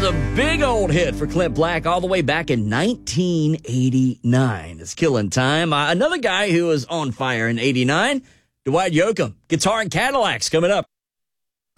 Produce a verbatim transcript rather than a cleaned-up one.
a big old hit for Clint Black all the way back in nineteen eighty-nine. It's killing time. Uh, another guy who was on fire in eighty-nine, Dwight Yoakam. Guitar and Cadillacs coming up.